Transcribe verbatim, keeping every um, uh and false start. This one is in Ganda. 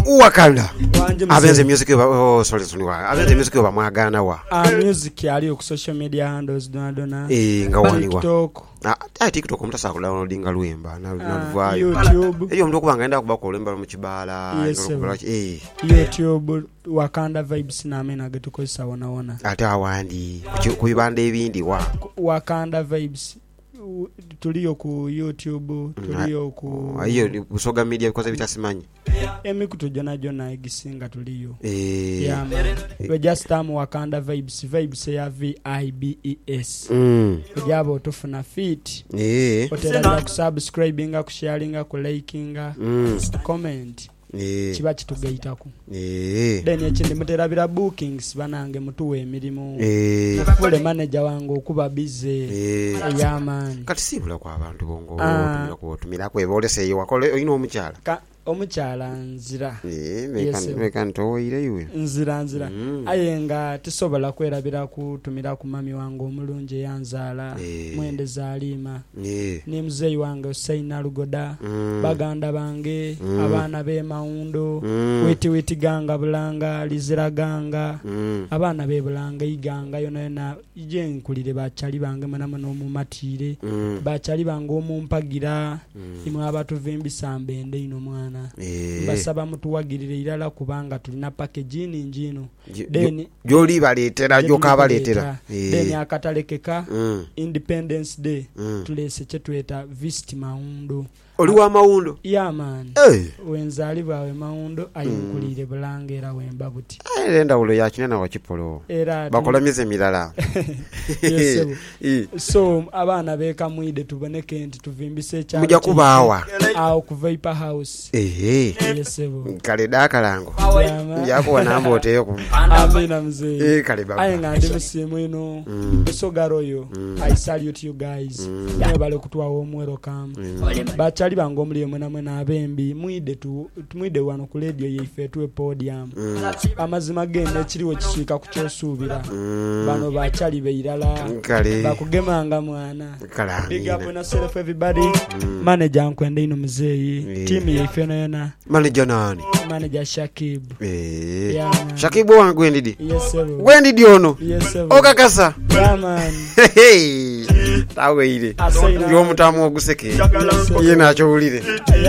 Wakanda. Abenze music oh sorry sorry wa. Abenze music wa mwagana wa. Ah music ali ku social media handles dona dona. Eh ngawani wa. TikTok. Ah TikTok mutasa ku downloadinga lwemba na na YouTube. Eyo mtu kubanga enda kubako lemba mu kibala kubala eh YouTube Wakanda vibes na amena getukozesa wona wona. Ate awandi kuyibanda ebindi wa. Wakanda vibes tuliyo ku YouTube tuliyo ku ayo busoga media because bitasimanyi emikutu jona jona egisinga tuliyo eh yeah we just time Wakanda vibes vibes ya V I B E S mm kujabo tufuna fit eh otera ku subscribinga ku sharinga ku likinga comment eh kiba kitugaitako eh then ekindi muterabira bookings banange mutuwe emirimu eh fule manager wangu okuba busy eh yaman kati sibula kwa abantu bongo tumira ko tumira ko ebolese yo wakole oyino omukyala omukyala nzira eh meka meka ntoyire iwe nzira nzira ayenga tisobola kwerabira kutumira ku mami wangu omulunje yanzala mwende zalima ni mzee wange Usaina Lugoda baganda bange abana be maundo witi witi ganga bulanga lizira ganga abana be bulanga iganga yona yona ije nkulire bachali bange manama no mumatire bachali bange omumpagira imwe abatuvimbisa mbende ino mwana Eh. Basaba mutuwagirire irala kubanga tulina package njino then joli baletera joka baletera then akatalekeka mm. Independence Day mm. tulese chetweta visit maundo oliwa maundo yeah man hey. Wenzali bawe maundo ayinkulire mm. bulangera wemba buti ayenda ulo yakinena wakipolo bakola mize milala yes, so abana beka muide tuboneke nti tuvimbise cha mujja kubawa au ku Vapor House eh yes kale dakalango yako wanambo teyo ku amina mzee eh kale baba ayenga ndi musimu ino esogaroyo I salute you guys ne bale kutwa omwero kam bacha ali bango muli mwana mwana abembi muide tu muide wano ku radio yife tuwe podium amazima gende kiriwo kiswika ku kyosubira bano bachali beirala bakugemanga mwana big up na self everybody manager nkwende ino mzee team yife na yana manager nani manager Shakib eh Shakib wangu endidi yes sir wendidi ono yes sir okakasa yeah man tawe ile yo mutamu oguseke yena acho ulire